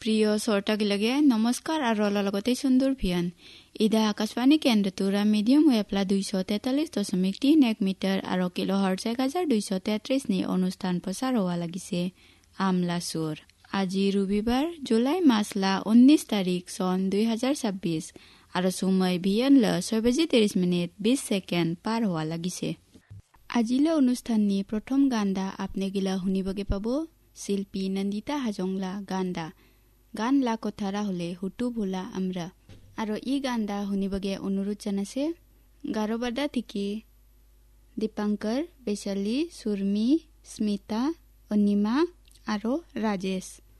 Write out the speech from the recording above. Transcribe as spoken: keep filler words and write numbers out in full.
প্ৰিয় শ্ৰোতাগিলাগে নমস্কাৰ আৰু লগতে সুন্দৰ ভিয়ান ইদা আকাশবাণী কেন্দ্ৰটোৰা মিডিয়াম ৱেভলা দুইশ তেতাল্লিছ দশমিক তিন এক মিটাৰ আৰু কিলো হাৰ্টজ এক হাজাৰ দুইশ তেত্ৰিছ নি অনুষ্ঠান প্ৰচাৰ হোৱা লাগিছে আমলা সুৰ আজি ৰবিবাৰ জুলাই মাসলা ঊনৈশ তাৰিখ চন দুই হাজাৰ ছাব্বিছ আৰু সময় ভিয়ান ল ছয় বাজি ত্ৰিশ মিনিট বিশ ছেকেণ্ড পাৰ হোৱা লাগিছে। আজিলৈ অনুষ্ঠাননি প্ৰথম গানডা আপনি গিলা শুনিবগে পাব শিল্পী নন্দিতা হাজংলা গানডা গান লা কথাৰা হলে হুটু ভোলা আমরা আৰু ই গানডা শুনিবগে অনুৰোধ জানাছে গাৰোবাদা থিকি দীপাংকৰ বৈশালী সুৰমি স্মিতা অনিমা আৰু ৰাজেশ।